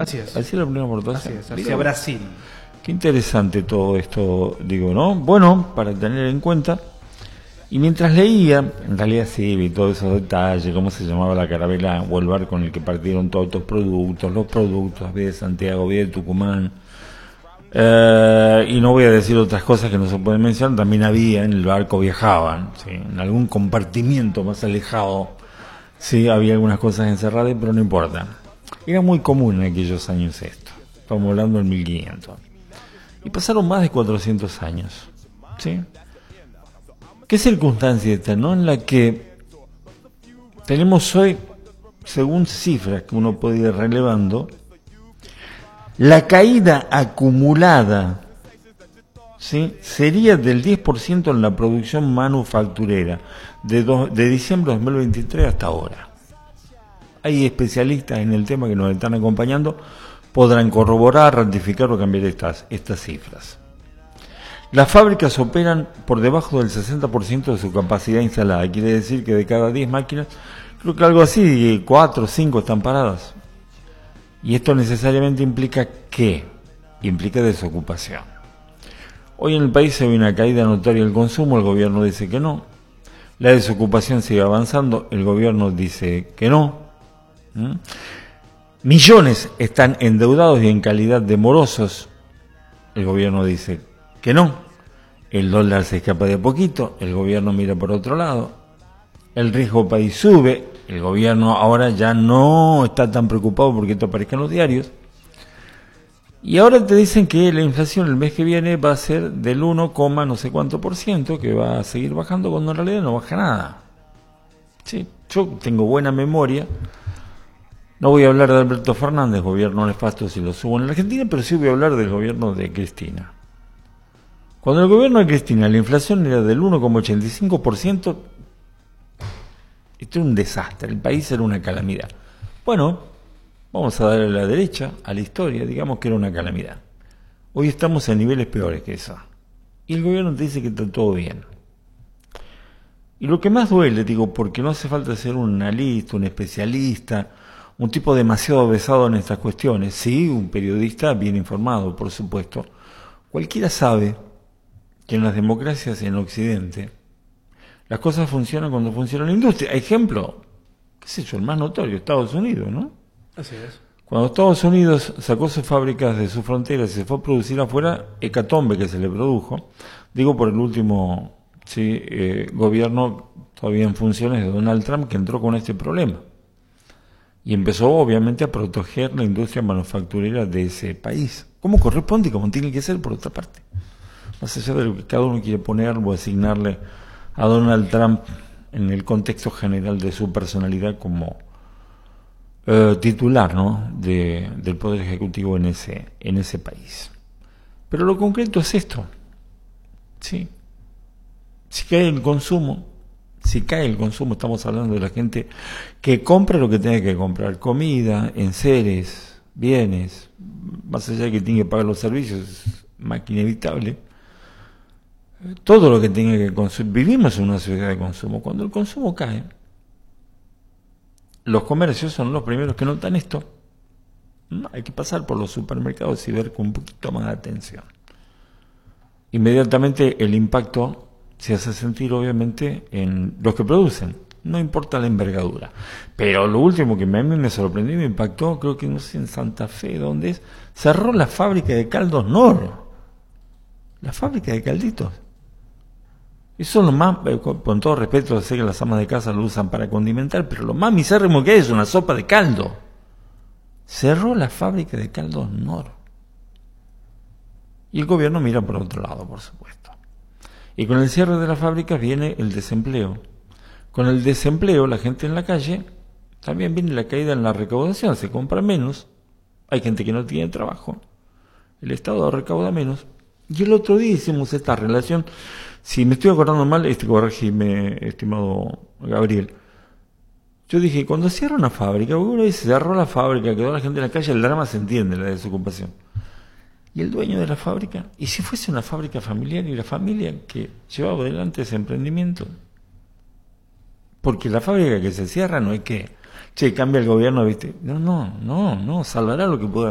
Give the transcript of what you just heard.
Así es. Así es la primera importación. Así es, hacia Brasil. Qué interesante todo esto, digo, ¿no? Bueno, para tener en cuenta. Y mientras leía, en realidad sí, vi todos esos detalles, cómo se llamaba la carabela o el barco con el que partieron todos estos productos, los productos, vi de Santiago, vi de Tucumán. Y no voy a decir otras cosas que no se pueden mencionar, también había en el barco, viajaban, ¿sí? En algún compartimiento más alejado, sí, había algunas cosas encerradas, pero no importa. Era muy común en aquellos años esto, estamos hablando del 1500. Y pasaron más de 400 años, ¿sí? ¿Qué circunstancia esta, no? En la que tenemos hoy, según cifras que uno puede ir relevando, la caída acumulada, ¿sí?, sería del 10% en la producción manufacturera de diciembre de 2023 hasta ahora. Hay especialistas en el tema que nos están acompañando, podrán corroborar, ratificar o cambiar estas cifras. Las fábricas operan por debajo del 60% de su capacidad instalada. Quiere decir que de cada 10 máquinas, creo que algo así, 4 o 5 están paradas. Y esto necesariamente implica ¿qué? Implica desocupación. Hoy en el país se ve una caída notoria del consumo, el gobierno dice que no. La desocupación sigue avanzando, el gobierno dice que no. Millones están endeudados y en calidad de morosos, el gobierno dice que no. El dólar se escapa de poquito, el gobierno mira por otro lado. El riesgo país sube, el gobierno ahora ya no está tan preocupado porque esto aparezca en los diarios. Y ahora te dicen que la inflación el mes que viene va a ser del 1, no sé cuánto por ciento, que va a seguir bajando cuando en realidad no baja nada. Sí, yo tengo buena memoria. No voy a hablar de Alberto Fernández, gobierno nefasto si lo subo en la Argentina, pero sí voy a hablar del gobierno de Cristina. Cuando el gobierno de Cristina la inflación era del 1,85%, esto era un desastre, el país era una calamidad. Bueno, vamos a darle a la derecha, a la historia, digamos que era una calamidad. Hoy estamos en niveles peores que eso. Y el gobierno te dice que está todo bien. Y lo que más duele, digo, porque no hace falta ser un analista, un especialista, un tipo demasiado avesado en estas cuestiones. Sí, un periodista bien informado, por supuesto. Cualquiera sabe que en las democracias en Occidente las cosas funcionan cuando funciona la industria. Ejemplo, qué sé yo, el más notorio, Estados Unidos, ¿no? Así es. Cuando Estados Unidos sacó sus fábricas de sus fronteras y se fue a producir afuera, hecatombe que se le produjo, digo por el último gobierno todavía en funciones de Donald Trump, que entró con este problema. Y empezó obviamente a proteger la industria manufacturera de ese país, como corresponde y como tiene que ser por otra parte. Más allá de lo que cada uno quiere poner o asignarle a Donald Trump en el contexto general de su personalidad como titular, ¿no?, del Poder Ejecutivo en ese país. Pero lo concreto es esto. ¿Sí? Si cae el consumo, estamos hablando de la gente que compra lo que tiene que comprar, comida, enseres, bienes, más allá de que tiene que pagar los servicios, más que inevitable. Todo lo que tiene que consumir. Vivimos en una sociedad de consumo. Cuando el consumo cae, los comercios son los primeros que notan esto. Hay que pasar por los supermercados y ver con un poquito más de atención. Inmediatamente el impacto se hace sentir obviamente en los que producen, no importa la envergadura. Pero lo último que a mí me sorprendió y me impactó, creo que no sé en Santa Fe, ¿dónde es? Cerró la fábrica de caldos Nor. La fábrica de calditos. Eso es lo más, con todo respeto, sé que las amas de casa lo usan para condimentar, pero lo más misérrimo que es una sopa de caldo. Cerró la fábrica de caldos Nor. Y el gobierno mira por otro lado, por supuesto. Y con el cierre de las fábricas viene el desempleo. Con el desempleo, la gente en la calle, también viene la caída en la recaudación, se compra menos, hay gente que no tiene trabajo, el Estado recauda menos. Y el otro día hicimos esta relación, si me estoy acordando mal, corregime, estimado Gabriel. Yo dije, cuando cierra una fábrica, uno dice, cerró la fábrica, quedó la gente en la calle, el drama se entiende, la desocupación. Y el dueño de la fábrica, ¿y si fuese una fábrica familiar y la familia que llevaba adelante ese emprendimiento? Porque la fábrica que se cierra no es que, cambia el gobierno, ¿viste? No, salvará lo que pueda.